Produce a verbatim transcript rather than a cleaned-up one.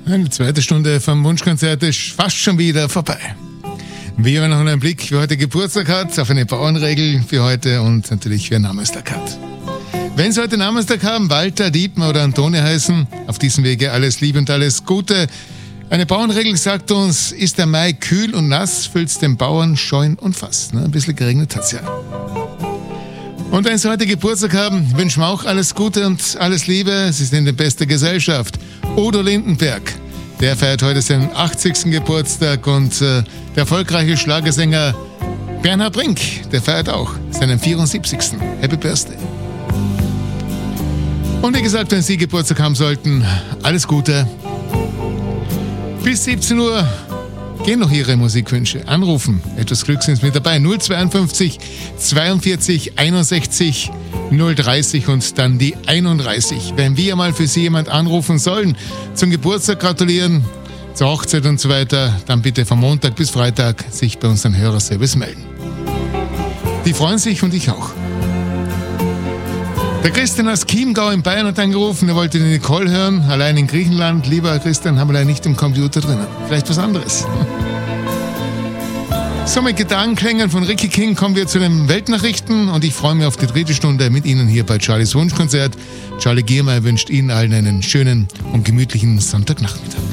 Eine zweite Stunde vom Wunschkonzert ist fast schon wieder vorbei. Wir haben noch einen Blick, wer heute Geburtstag hat, auf eine Bauernregel für heute und natürlich wer Namenstag hat. Wenn Sie heute Namenstag haben, Walter, Dietmar oder Antone heißen, auf diesem Wege alles Liebe und alles Gute. Eine Bauernregel sagt uns, ist der Mai kühl und nass, füllt's den Bauern Scheun und Fass. Ne? Ein bisschen geregnet hat's ja. Und wenn Sie heute Geburtstag haben, wünschen wir auch alles Gute und alles Liebe. Sie sind in bester Gesellschaft. Udo Lindenberg, der feiert heute seinen achtzigsten Geburtstag und äh, der erfolgreiche Schlagersänger Bernhard Brink, der feiert auch seinen vierundsiebzigsten Happy Birthday. Und wie gesagt, wenn Sie Geburtstag haben sollten, alles Gute. Bis siebzehn Uhr gehen noch Ihre Musikwünsche. Anrufen, etwas Glück sind mit dabei. null zweiundfünfzig zweiundvierzig einundsechzig null dreißig und dann die einunddreißig. Wenn wir mal für Sie jemand anrufen sollen, zum Geburtstag gratulieren, zur Hochzeit und so weiter, dann bitte von Montag bis Freitag sich bei unserem Hörerservice melden. Die freuen sich und ich auch. Der Christian aus Chiemgau in Bayern hat angerufen, er wollte die Nicole hören, allein in Griechenland. Lieber Christian, haben wir leider nicht im Computer drinnen. Vielleicht was anderes. So, mit Gitarrenklängen von Ricky King kommen wir zu den Weltnachrichten und ich freue mich auf die dritte Stunde mit Ihnen hier bei Charlies Wunschkonzert. Charlie Giermeier wünscht Ihnen allen einen schönen und gemütlichen Sonntagnachmittag.